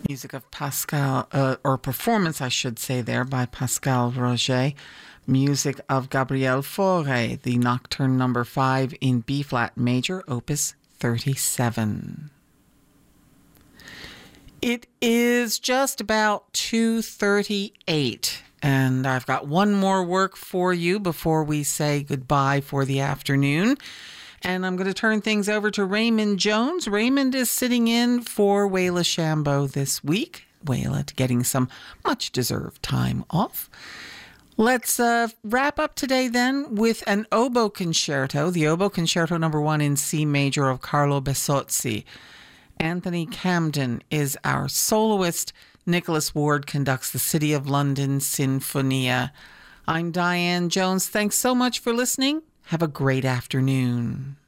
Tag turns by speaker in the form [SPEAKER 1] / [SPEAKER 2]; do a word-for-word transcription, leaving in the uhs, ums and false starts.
[SPEAKER 1] Music of Pascal, uh, or performance, I should say, there by Pascal Roger. Music of Gabriel Fauré, the Nocturne number five in B-flat major, opus thirty-seven. It is just about two thirty-eight, and I've got one more work for you before we say goodbye for the afternoon. And I'm going to turn things over to Raymond Jones. Raymond is sitting in for Waila Shambo this week. Waila getting some much-deserved time off. Let's uh, wrap up today then with an oboe concerto, the oboe concerto number one in C major of Carlo Besozzi. Anthony Camden is our soloist. Nicholas Ward conducts the City of London Sinfonia. I'm Diane Jones. Thanks so much for listening. Have a great afternoon.